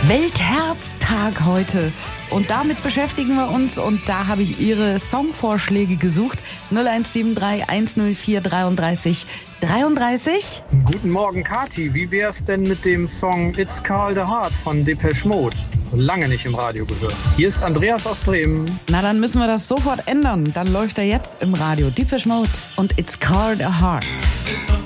Weltherztag heute. Und damit beschäftigen wir uns und da habe ich Ihre Songvorschläge gesucht. 0173 104 33 33. Guten Morgen, Kati. Wie wär's denn mit dem Song It's Carl the Heart von Depeche Mode? Lange nicht im Radio gehört. Hier ist Andreas aus Bremen. Na, dann müssen wir das sofort ändern. Dann läuft er jetzt im Radio. Depeche Mode und It's Carl the Heart.